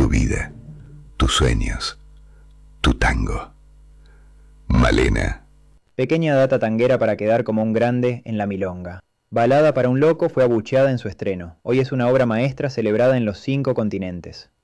tu vida, tus sueños, tu tango. Malena. Pequeña data tanguera para quedar como un grande en la milonga. Balada para un loco fue abucheada en su estreno. Hoy es una obra maestra celebrada en los 5 continentes.